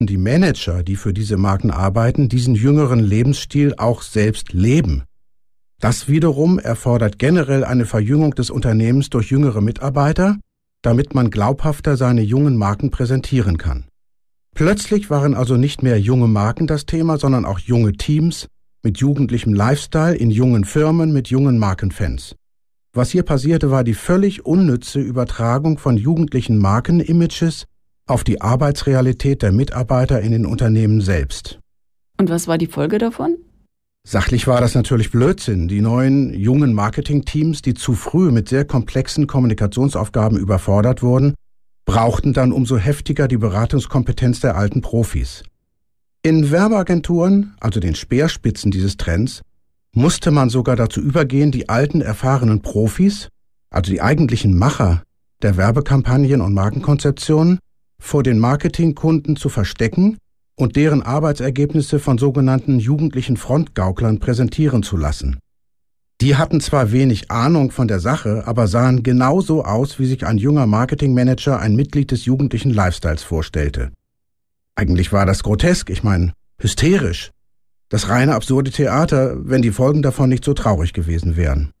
die Manager, die für diese Marken arbeiten, diesen jüngeren Lebensstil auch selbst leben. Das wiederum erfordert generell eine Verjüngung des Unternehmens durch jüngere Mitarbeiter, damit man glaubhafter seine jungen Marken präsentieren kann. Plötzlich waren also nicht mehr junge Marken das Thema, sondern auch junge Teams mit jugendlichem Lifestyle in jungen Firmen mit jungen Markenfans. Was hier passierte, war die völlig unnütze Übertragung von jugendlichen Markenimages auf die Arbeitsrealität der Mitarbeiter in den Unternehmen selbst. Und was war die Folge davon? Sachlich war das natürlich Blödsinn. Die neuen, jungen Marketingteams, die zu früh mit sehr komplexen Kommunikationsaufgaben überfordert wurden, brauchten dann umso heftiger die Beratungskompetenz der alten Profis. In Werbeagenturen, also den Speerspitzen dieses Trends, musste man sogar dazu übergehen, die alten, erfahrenen Profis, also die eigentlichen Macher der Werbekampagnen und Markenkonzeptionen, vor den Marketingkunden zu verstecken und deren Arbeitsergebnisse von sogenannten jugendlichen Frontgauklern präsentieren zu lassen. Die hatten zwar wenig Ahnung von der Sache, aber sahen genauso aus, wie sich ein junger Marketingmanager ein Mitglied des jugendlichen Lifestyles vorstellte. Eigentlich war das grotesk, ich meine, hysterisch. Das reine absurde Theater, wenn die Folgen davon nicht so traurig gewesen wären.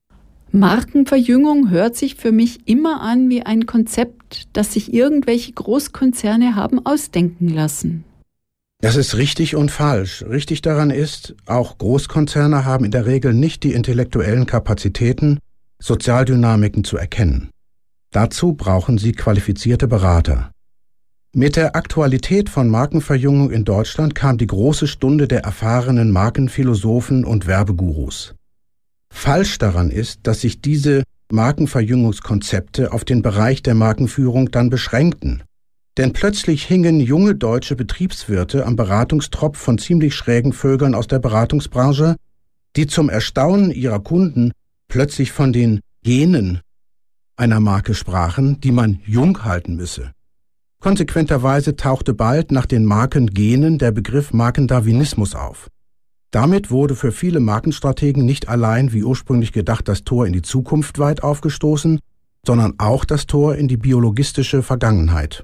Markenverjüngung hört sich für mich immer an wie ein Konzept, das sich irgendwelche Großkonzerne haben ausdenken lassen. Das ist richtig und falsch. Richtig daran ist, auch Großkonzerne haben in der Regel nicht die intellektuellen Kapazitäten, Sozialdynamiken zu erkennen. Dazu brauchen sie qualifizierte Berater. Mit der Aktualität von Markenverjüngung in Deutschland kam die große Stunde der erfahrenen Markenphilosophen und Werbegurus. Falsch daran ist, dass sich diese Markenverjüngungskonzepte auf den Bereich der Markenführung dann beschränkten. Denn plötzlich hingen junge deutsche Betriebswirte am Beratungstropf von ziemlich schrägen Vögeln aus der Beratungsbranche, die zum Erstaunen ihrer Kunden plötzlich von den Genen einer Marke sprachen, die man jung halten müsse. Konsequenterweise tauchte bald nach den Markengenen der Begriff Markendarwinismus auf. Damit wurde für viele Markenstrategen nicht allein wie ursprünglich gedacht das Tor in die Zukunft weit aufgestoßen, sondern auch das Tor in die biologistische Vergangenheit.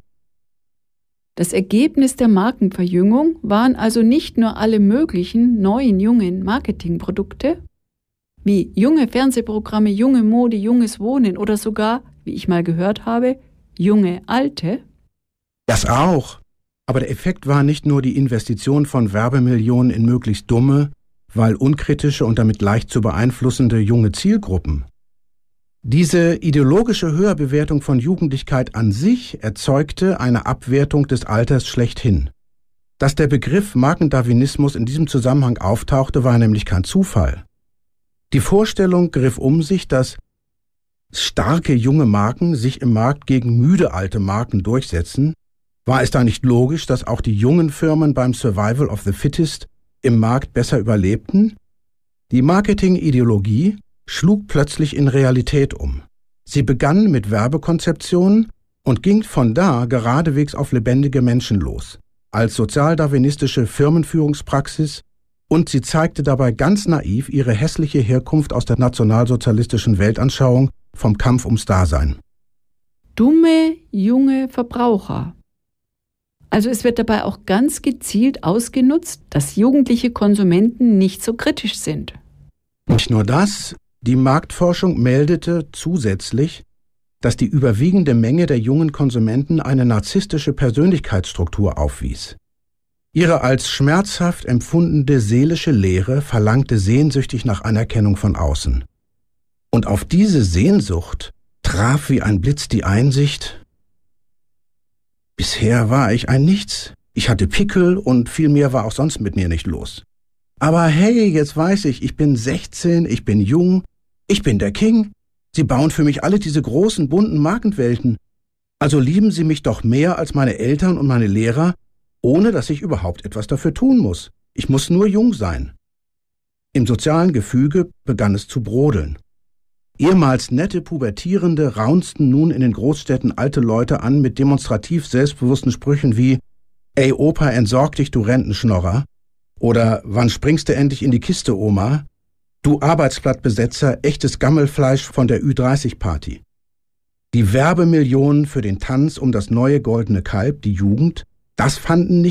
Das Ergebnis der Markenverjüngung waren also nicht nur alle möglichen neuen jungen Marketingprodukte, wie junge Fernsehprogramme, junge Mode, junges Wohnen oder sogar, wie ich mal gehört habe, junge Alte. Das auch. Aber der Effekt war nicht nur die Investition von Werbemillionen in möglichst dumme, weil unkritische und damit leicht zu beeinflussende junge Zielgruppen. Diese ideologische Höherbewertung von Jugendlichkeit an sich erzeugte eine Abwertung des Alters schlechthin. Dass der Begriff Markendarwinismus in diesem Zusammenhang auftauchte, war nämlich kein Zufall. Die Vorstellung griff um sich, dass starke junge Marken sich im Markt gegen müde alte Marken durchsetzen. War es da nicht logisch, dass auch die jungen Firmen beim Survival of the Fittest im Markt besser überlebten? Die Marketingideologie schlug plötzlich in Realität um. Sie begann mit Werbekonzeptionen und ging von da geradewegs auf lebendige Menschen los, als sozialdarwinistische Firmenführungspraxis, und sie zeigte dabei ganz naiv ihre hässliche Herkunft aus der nationalsozialistischen Weltanschauung vom Kampf ums Dasein. Dumme, junge Verbraucher. Also es wird dabei auch ganz gezielt ausgenutzt, dass jugendliche Konsumenten nicht so kritisch sind. Nicht nur das, die Marktforschung meldete zusätzlich, dass die überwiegende Menge der jungen Konsumenten eine narzisstische Persönlichkeitsstruktur aufwies. Ihre als schmerzhaft empfundene seelische Leere verlangte sehnsüchtig nach Anerkennung von außen. Und auf diese Sehnsucht traf wie ein Blitz die Einsicht: Bisher war ich ein Nichts. Ich hatte Pickel und viel mehr war auch sonst mit mir nicht los. Aber hey, jetzt weiß ich bin 16, ich bin jung, ich bin der King. Sie bauen für mich alle diese großen, bunten Markenwelten. Also lieben Sie mich doch mehr als meine Eltern und meine Lehrer, ohne dass ich überhaupt etwas dafür tun muss. Ich muss nur jung sein. Im sozialen Gefüge begann es zu brodeln. Ehemals nette Pubertierende raunzten nun in den Großstädten alte Leute an mit demonstrativ selbstbewussten Sprüchen wie »Ey Opa, entsorg dich, du Rentenschnorrer« oder »Wann springst du endlich in die Kiste, Oma?« »Du Arbeitsblattbesetzer, echtes Gammelfleisch von der Ü30-Party«. Die Werbemillionen für den Tanz um das neue goldene Kalb, die Jugend, das fanden nicht